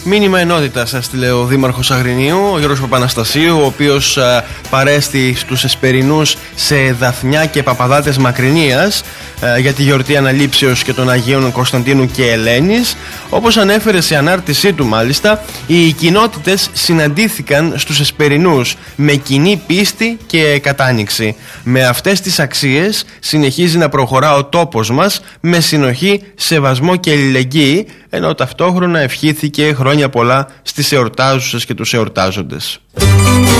Μήνυμα ενότητας έστειλε ο Δήμαρχος Αγρινίου, ο Γιώργος Παπαναστασίου, ο οποίος παρέστη στους Εσπερινούς σε Δαφνιά και Παπαδάτες Μακρινίας για τη γιορτή Αναλήψεως και των Αγίων Κωνσταντίνου και Ελένης. Όπως ανέφερε σε ανάρτησή του, μάλιστα, οι κοινότητες συναντήθηκαν στους Εσπερινούς με κοινή πίστη και κατάνοιξη. Με αυτές τις αξίες συνεχίζει να προχωρά ο τόπος μας με συνοχή, σεβασμό και αλληλεγγύη, ενώ ταυτόχρονα ευχήθηκε χρόνια πολλά στις εορτάζουσες και τους εορτάζοντες.